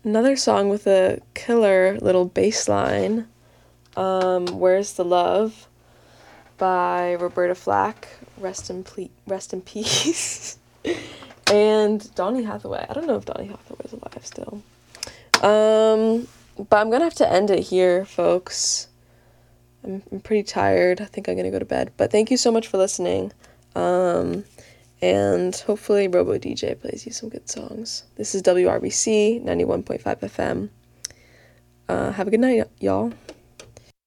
Another song with a killer little bass line, Where's the Love by Roberta Flack, rest in peace. And Donny Hathaway. I don't know if Donny Hathaway is alive still. But I'm gonna have to end it here, folks. I'm pretty tired. I think I'm gonna go to bed. But thank you so much for listening. And hopefully Robo DJ plays you some good songs. This is WRBC 91.5 FM. Have a good night, y'all.